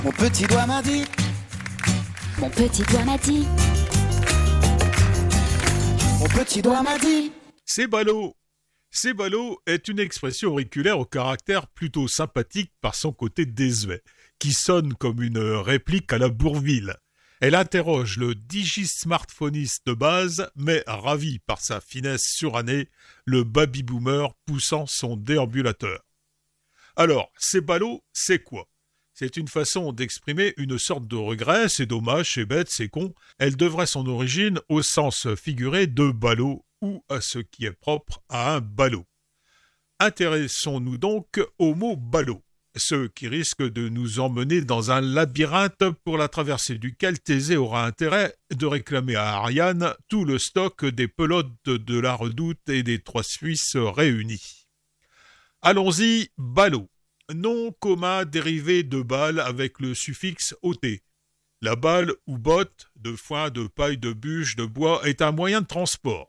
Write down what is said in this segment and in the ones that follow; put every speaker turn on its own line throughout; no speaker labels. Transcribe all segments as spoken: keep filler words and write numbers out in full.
Mon petit doigt m'a dit.
Mon petit doigt m'a dit.
Mon petit doigt m'a dit.
C'est ballot. C'est ballot est une expression auriculaire au caractère plutôt sympathique par son côté désuet, qui sonne comme une réplique à la Bourvil. Elle interroge le digi-smartphoniste de base, mais ravi par sa finesse surannée, le baby-boomer poussant son déambulateur. Alors, c'est ballot, c'est quoi ? C'est une façon d'exprimer une sorte de regret, c'est dommage, c'est bête, c'est con. Elle devrait son origine au sens figuré de ballot ou à ce qui est propre à un ballot. Intéressons-nous donc au mot ballot, ce qui risque de nous emmener dans un labyrinthe pour la traversée duquel Thésée aura intérêt de réclamer à Ariane tout le stock des pelotes de la Redoute et des Trois Suisses réunis. Allons-y, ballot. Nom commun dérivé de balle avec le suffixe ot. La balle ou botte, de foin, de paille, de bûche, de bois, est un moyen de transport.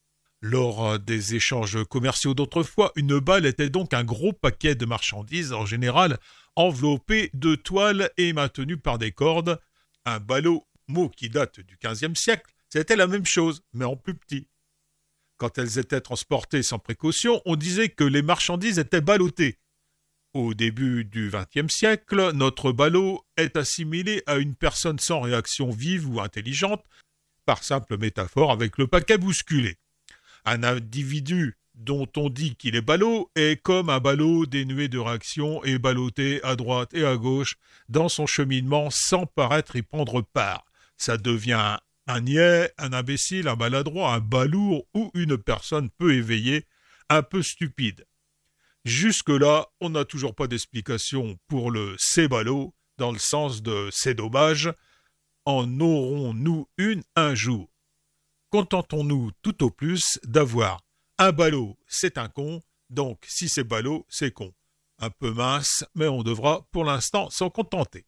Lors des échanges commerciaux d'autrefois, une balle était donc un gros paquet de marchandises, en général enveloppé de toile et maintenu par des cordes. Un ballot, mot qui date du quinzième siècle, c'était la même chose, mais en plus petit. Quand elles étaient transportées sans précaution, on disait que les marchandises étaient ballottées. Au début du vingtième siècle, notre ballot est assimilé à une personne sans réaction vive ou intelligente, par simple métaphore avec le paquet bousculé. Un individu dont on dit qu'il est ballot est comme un ballot dénué de réaction et ballotté à droite et à gauche dans son cheminement sans paraître y prendre part. Ça devient un niais, un imbécile, un maladroit, un balourd ou une personne peu éveillée, un peu stupide. Jusque-là, on n'a toujours pas d'explication pour le « c'est ballot » dans le sens de « c'est dommage ». En aurons-nous une un jour ? Contentons-nous tout au plus d'avoir un ballot, c'est un con, donc si c'est ballot, c'est con. Un peu mince, mais on devra pour l'instant s'en contenter.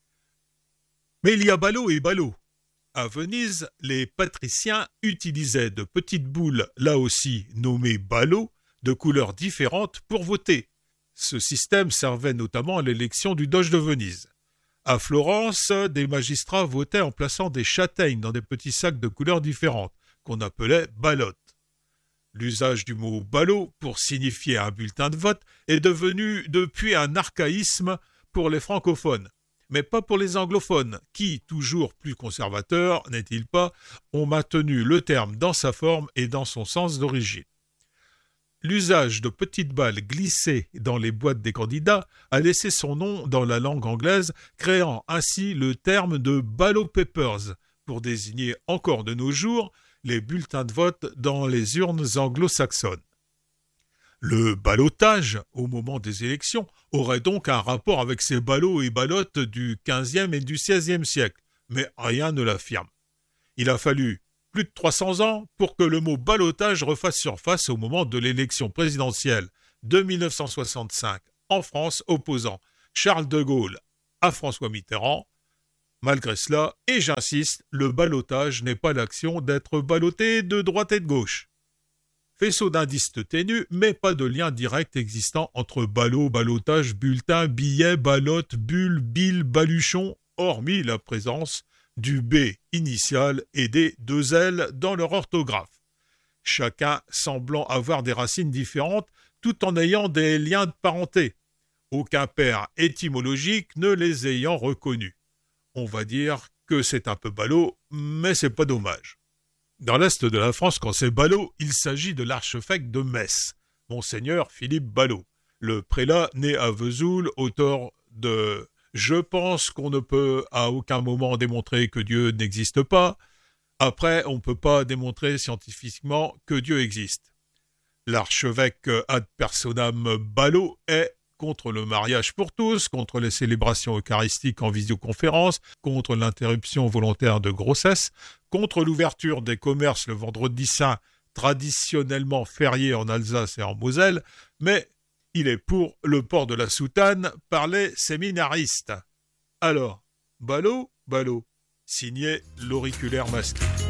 Mais il y a ballot et ballot. À Venise, les patriciens utilisaient de petites boules, là aussi nommées ballots, de couleurs différentes pour voter. Ce système servait notamment à l'élection du doge de Venise. À Florence, des magistrats votaient en plaçant des châtaignes dans des petits sacs de couleurs différentes, qu'on appelait ballottes. L'usage du mot ballot pour signifier un bulletin de vote est devenu depuis un archaïsme pour les francophones, mais pas pour les anglophones, qui, toujours plus conservateurs, n'est-il pas, ont maintenu le terme dans sa forme et dans son sens d'origine. L'usage de petites balles glissées dans les boîtes des candidats a laissé son nom dans la langue anglaise, créant ainsi le terme de ballot papers pour désigner encore de nos jours les bulletins de vote dans les urnes anglo-saxonnes. Le ballottage, au moment des élections, aurait donc un rapport avec ces ballots et ballottes du quinzième et du seizième siècle, mais rien ne l'affirme. Il a fallu plus de trois cents ans pour que le mot ballottage refasse surface au moment de l'élection présidentielle de dix-neuf cent soixante-cinq en France opposant Charles de Gaulle à François Mitterrand. Malgré cela, et j'insiste, le ballottage n'est pas l'action d'être ballotté de droite et de gauche. Faisceau d'indices ténus, mais pas de lien direct existant entre ballot, ballottage, bulletin, billet, ballotte, bulle, bille, baluchon, hormis la présence du B initial et des deux L dans leur orthographe. Chacun semblant avoir des racines différentes tout en ayant des liens de parenté. Aucun père étymologique ne les ayant reconnus. On va dire que c'est un peu ballot, mais c'est pas dommage. Dans l'est de la France, quand c'est ballot, il s'agit de l'archevêque de Metz, Monseigneur Philippe Ballot, le prélat né à Vesoul, auteur de « Je pense qu'on ne peut à aucun moment démontrer que Dieu n'existe pas ». Après, on ne peut pas démontrer scientifiquement que Dieu existe. L'archevêque ad personam Ballot est contre le mariage pour tous, contre les célébrations eucharistiques en visioconférence, contre l'interruption volontaire de grossesse, contre l'ouverture des commerces le vendredi saint, traditionnellement férié en Alsace et en Moselle, mais il est pour le port de la soutane par les séminaristes. Alors, Ballot, Ballot, signé l'auriculaire masqué.